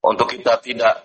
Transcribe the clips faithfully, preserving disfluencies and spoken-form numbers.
untuk kita tidak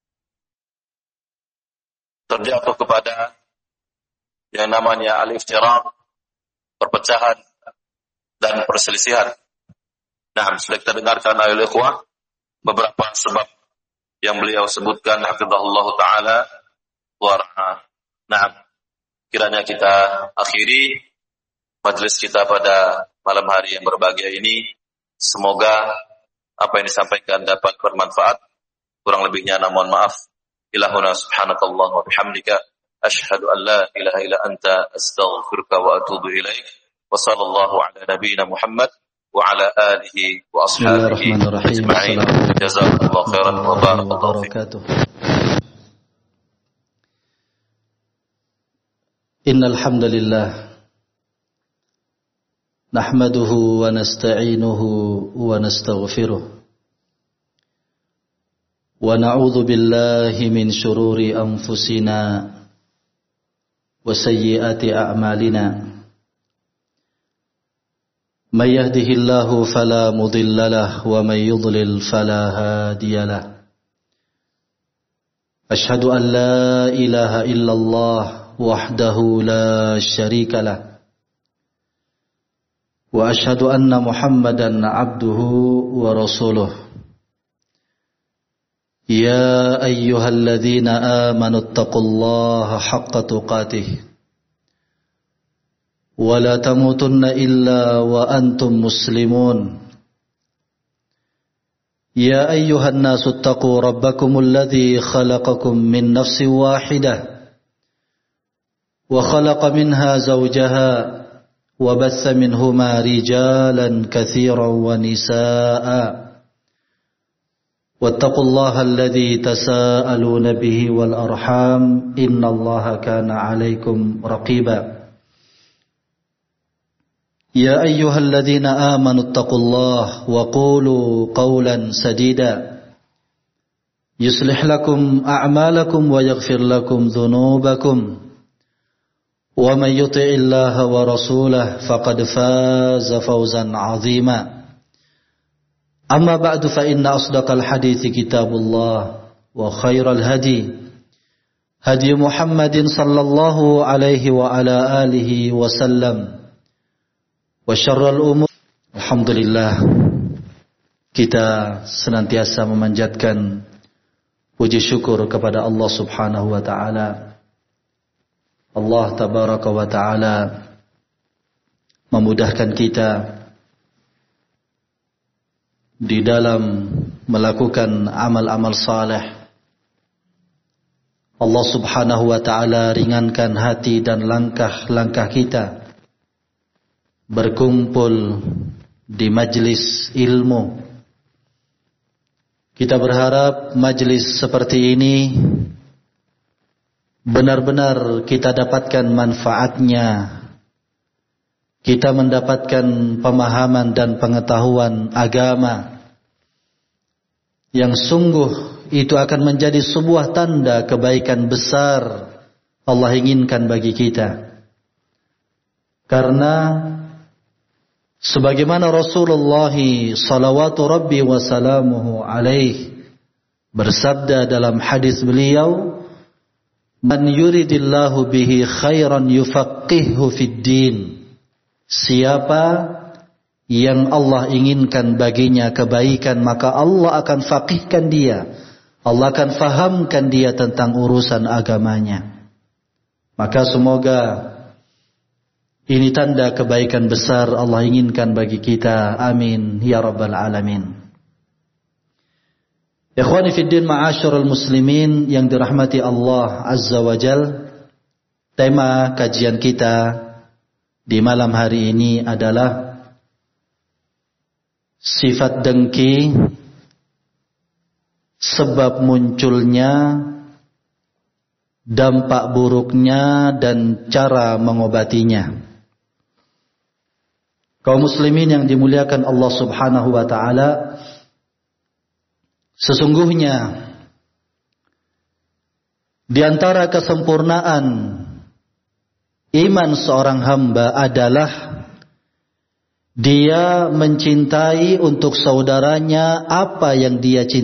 terjatuh kepada yang namanya al-iftiraq, perpecahan dan perselisihan. Nah, sudah kita dengarkan ayat ikhwah beberapa sebab yang beliau sebutkan hafizahullah taala warah. Nah, kiranya kita akhiri majelis kita pada malam hari yang berbahagia ini. Semoga apa yang disampaikan dapat bermanfaat. Kurang lebihnya mohon maaf. Ilahuna subhanakallah wa bihamdika asyhadu an la ilaha illa anta astaghfiruka wa atubu ilaik. Wa sallallahu ala nabiyyina Muhammad wa ala alihi wa ashabihi ajma'in. Jazakallahu khairan wa barakallahu fiikum. Innal hamdalillah nahmaduhu wa nasta'inuhu wa nastaghfiruh wa na'udzu billahi min shururi anfusina wa sayyiati a'malina. Man yahdihillahu fala mudilla lahu wa man yudlil fala hadiya lahu. Ashhadu an la ilaha illallah wahdahu la syarika lahu wa ashhadu anna Muhammadan abduhu wa rasuluh. Ya ayyuhalladzina amanu taqullaha haqqa tuqatih wa la tamutunna illa wa antum muslimun. Ya ayyuhan nasu taqu rabbakumul ladzi khalaqakum min nafsin wahidah wa khalaqa minha zawjaha wa bassa minhuma rijalan katsiran wa nisaa. Wattaqullaha alladzi tasaaluna bihi wal arham innallaha kana 'alaikum raqiba. Ya ayyuhalladzina amanu taqullaha wa qulu qawlan sadida yuslih lakum a'malakum wa yaghfir lakum dhunubakum wa man yuti'illaha wa rasulahu faqad faza fawzan 'azima. Amma ba'du fa inna asdaqal hadithi kitabullah wa khairal hadi hadi Muhammadin sallallahu alaihi wa ala alihi wa sallam. Wa syarrul umur. Alhamdulillah, kita senantiasa memanjatkan puji syukur kepada Allah Subhanahu wa taala. Allah tabaraka wa taala memudahkan kita di dalam melakukan amal-amal saleh. Allah Subhanahu wa taala ringankan hati dan langkah-langkah kita berkumpul di majlis ilmu. Kita berharap majlis seperti ini benar-benar kita dapatkan manfaatnya. Kita mendapatkan pemahaman dan pengetahuan agama yang sungguh itu akan menjadi sebuah tanda kebaikan besar Allah inginkan bagi kita. Karena sebagaimana Rasulullah salawatu rabbi wa salamuhu alaih bersabda dalam hadis beliau, man yuridillahu bihi khairan yufaqqihhu fid din. Siapa yang Allah inginkan baginya kebaikan, maka Allah akan faqihkan dia. Allah akan fahamkan dia tentang urusan agamanya. Maka semoga ini tanda kebaikan besar Allah inginkan bagi kita. Amin ya rabbal alamin. Ikhwani fiddin ma'asyiral muslimin yang dirahmati Allah azza wa jal. Tema kajian kita di malam hari ini adalah sifat dengki, sebab munculnya, dampak buruknya, dan cara mengobatinya. Kaum muslimin yang dimuliakan Allah Subhanahu wa taala, sesungguhnya di antara kesempurnaan iman seorang hamba adalah dia mencintai untuk saudaranya apa yang dia cintai.